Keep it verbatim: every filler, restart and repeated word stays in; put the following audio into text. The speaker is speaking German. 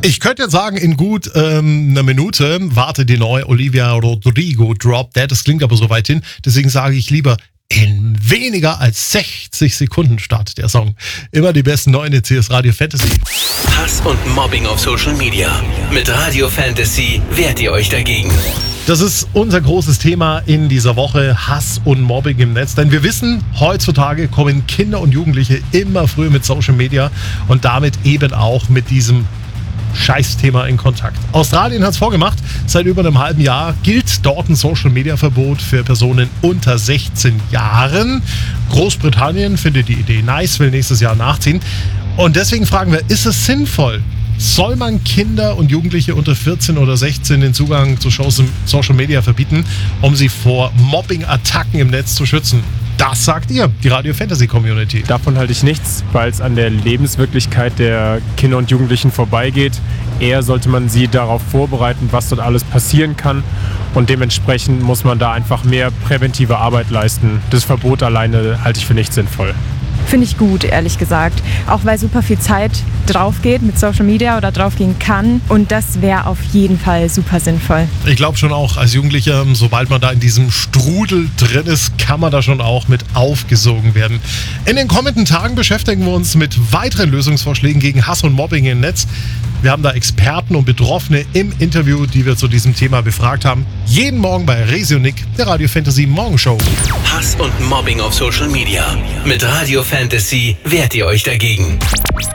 Ich könnte jetzt sagen, in gut ähm, einer Minute wartet die neue Olivia Rodrigo Drop Dead. Das klingt aber so weit hin. Deswegen sage ich lieber in weniger als sechzig Sekunden startet der Song. Immer die besten neuen Hits. Hier ist Radio Fantasy. Hass und Mobbing auf Social Media. Mit Radio Fantasy wehrt ihr euch dagegen. Das ist unser großes Thema in dieser Woche, Hass und Mobbing im Netz. Denn wir wissen, heutzutage kommen Kinder und Jugendliche immer früher mit Social Media und damit eben auch mit diesem Scheißthema in Kontakt. Australien hat es vorgemacht. Seit über einem halben Jahr gilt dort ein Social-Media-Verbot für Personen unter sechzehn Jahren. Großbritannien findet die Idee nice, will nächstes Jahr nachziehen. Und deswegen fragen wir, ist es sinnvoll? Soll man Kinder und Jugendliche unter vierzehn oder sechzehn den Zugang zu Social Media verbieten, um sie vor Mobbing-Attacken im Netz zu schützen? Das sagt ihr, die Radio Fantasy Community. Davon halte ich nichts, weil es an der Lebenswirklichkeit der Kinder und Jugendlichen vorbeigeht. Eher sollte man sie darauf vorbereiten, was dort alles passieren kann. Und dementsprechend muss man da einfach mehr präventive Arbeit leisten. Das Verbot alleine halte ich für nicht sinnvoll. Finde ich gut, ehrlich gesagt. Auch weil super viel Zeit drauf geht mit Social Media oder drauf gehen kann. Und das wäre auf jeden Fall super sinnvoll. Ich glaube schon auch, als Jugendlicher, sobald man da in diesem Strudel drin ist, kann man da schon auch mit aufgesogen werden. In den kommenden Tagen beschäftigen wir uns mit weiteren Lösungsvorschlägen gegen Hass und Mobbing im Netz. Wir haben da Experten und Betroffene im Interview, die wir zu diesem Thema befragt haben. Jeden Morgen bei Resi und Nick, der Radio Fantasy Morgenshow. Hass und Mobbing auf Social Media. Mit Radio Fantasy wehrt ihr euch dagegen.